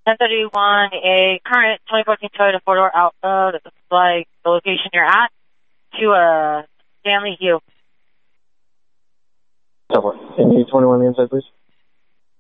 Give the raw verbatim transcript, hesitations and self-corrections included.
ten thirty-one, a current twenty fourteen Toyota four-door Alpha, that looks like the location you're at, to uh, Stanley Hugh. Any twenty-one on the inside, please?